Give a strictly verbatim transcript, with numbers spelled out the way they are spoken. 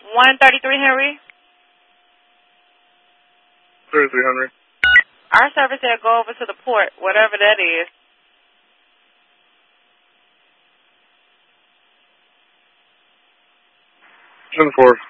one thirty-three Henry. thirty-three Henry. Our service said go over to the port, whatever that is. ten four.